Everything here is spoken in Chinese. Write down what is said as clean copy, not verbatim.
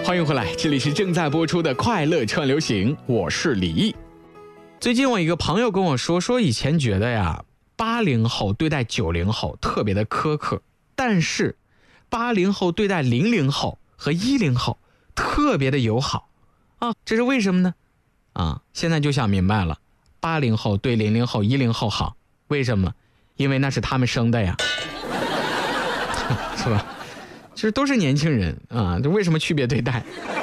欢迎回来，这里是正在播出的快乐串流行，我是李毅。最近我一个朋友跟我说以前觉得呀，80后对待90后特别的苛刻，但是80后对待00后和10后特别的友好啊，这是为什么呢？现在就想明白了，80后对00后、10后好，为什么？因为那是他们生的呀，是吧？其实都是年轻人啊，这为什么区别对待？